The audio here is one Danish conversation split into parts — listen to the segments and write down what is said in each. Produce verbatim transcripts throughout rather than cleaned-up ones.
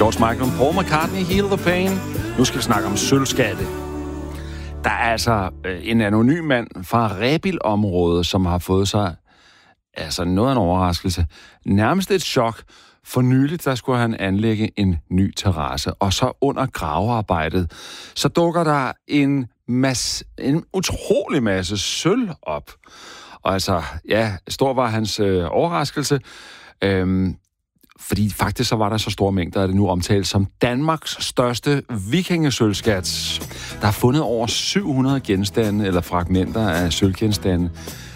George Michael og Paul McCartney, Heal the Pain. Nu skal vi snakke om sølvskatte. Der er altså en anonym mand fra Rebild-området, som har fået sig altså noget af en overraskelse. Nærmest et chok. For nyligt, der skulle han anlægge en ny terrasse, og så under gravearbejdet, så dukker der en masse, en utrolig masse sølv op. Og altså, ja, stor var hans øh, overraskelse, øhm, fordi faktisk så var der så store mængder, at det nu omtales som Danmarks største vikingesølvskat. Der er fundet over syv hundrede genstande, eller fragmenter af sølvgenstande.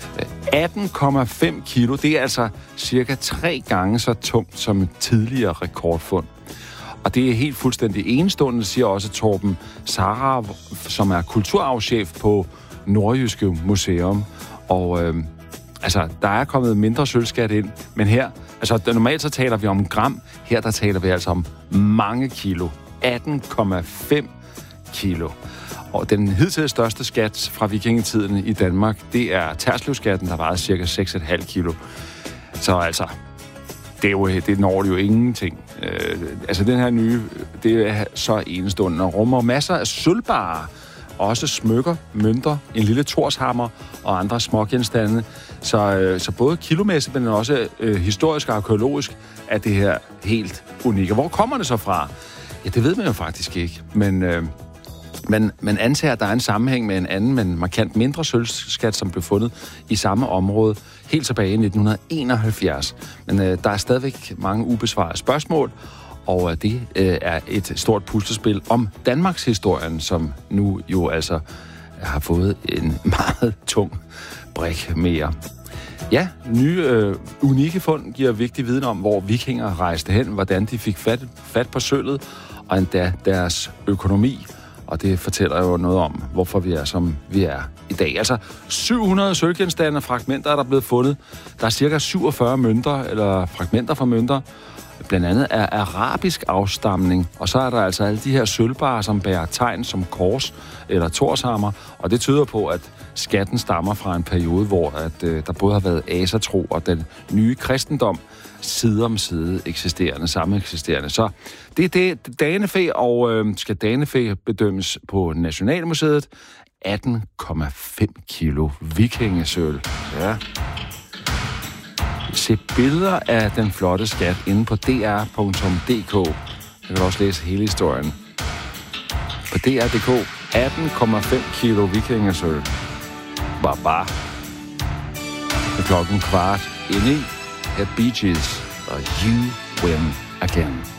atten komma fem kilo, det er altså cirka tre gange så tungt som et tidligere rekordfund. Og det er helt fuldstændig enestående, siger også Torben Sara, som er kulturarvschef på Nordjyske Museum. Og øh, altså, der er kommet mindre sølvskat ind, men her, altså normalt så taler vi om gram, her der taler vi altså om mange kilo. atten komma fem kilo. Og den hidtil største skat fra vikingetiden i Danmark, det er Terslevskatten, der vejede cirka seks komma fem kilo. Så altså, det, er jo, det når jo ingenting. Øh, altså den her nye, det er så enestående og rummer masser af sølvbarer, også smykker, mønter, en lille torshammer og andre smågenstande. Så, øh, så både kilomæssigt, men også øh, historisk og arkeologisk er det her helt unikt. Hvor kommer det så fra? Ja, det ved man jo faktisk ikke, men... Øh, Men man antager, at der er en sammenhæng med en anden, men markant mindre sølvskat, som blev fundet i samme område helt tilbage i nitten enoghalvfjerds. Men øh, der er stadigvæk mange ubesvarede spørgsmål, og øh, det øh, er et stort puslespil om Danmarks historien, som nu jo altså har fået en meget tung brik mere. Ja, nye øh, unikke fund giver vigtig viden om, hvor vikinger rejste hen, hvordan de fik fat, fat på sølvet, og endda deres økonomi. Og det fortæller jo noget om, hvorfor vi er, som vi er i dag. Altså syv hundrede sølvgenstande og fragmenter er der blevet fundet. Der er cirka syvogfyrre mønter, eller fragmenter fra mønter, blandt andet af arabisk afstamning. Og så er der altså alle de her sølvbarer, som bærer tegn som kors eller torshammer. Og det tyder på, at skatten stammer fra en periode, hvor at, øh, der både har været asatro og den nye kristendom side om side eksisterende, samme eksisterende. Så det er det, danefæ, og øh, skal danefæ bedømmes på Nationalmuseet. atten komma fem kilo vikingesølv. Ja. Se billeder af den flotte skat inde på d r punktum d k. Jeg kan også læse hele historien. På d r punktum d k. atten komma fem kilo vikingesølv. Var bare. Klokken kvart ind i at Bee Gees og You Win Again.